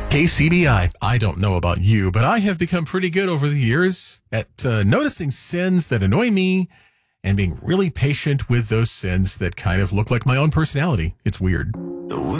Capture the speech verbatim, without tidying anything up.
K C B I. I don't know about you, but I have become pretty good over the years at uh, noticing sins that annoy me and being really patient with those sins that kind of look like my own personality. It's weird. The